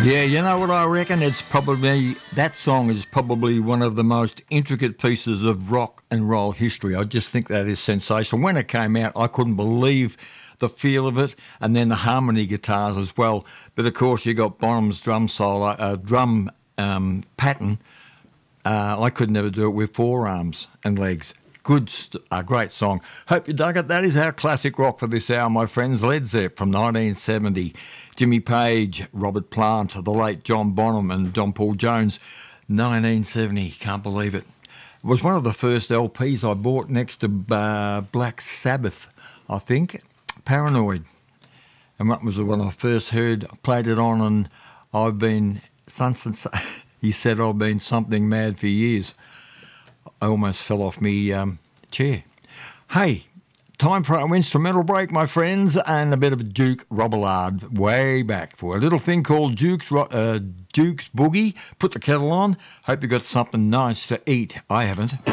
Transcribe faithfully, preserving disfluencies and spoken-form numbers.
Yeah, you know what I reckon? It's probably, that song is probably one of the most intricate pieces of rock and roll history. I just think that is sensational. When it came out, I couldn't believe the feel of it, and then the harmony guitars as well. But of course, you got Bonham's drum solo, uh, drum um, pattern. Uh, I could never do it with forearms and legs. Good, st- a great song. Hope you dug it. That is our classic rock for this hour, my friends. Led Zepp from nineteen seventy. Jimmy Page, Robert Plant, the late John Bonham and John Paul Jones, nineteen seventy. Can't believe it. It was one of the first L Ps I bought next to uh, Black Sabbath, I think. Paranoid. And that was when I first heard, I played it on, and I've been, since he said I've been something mad for years. I almost fell off me um, chair. Hey, time for our instrumental break, my friends, and a bit of Duke Robillard way back for a little thing called Duke's, uh, Duke's Boogie. Put the kettle on. Hope you got something nice to eat. I haven't.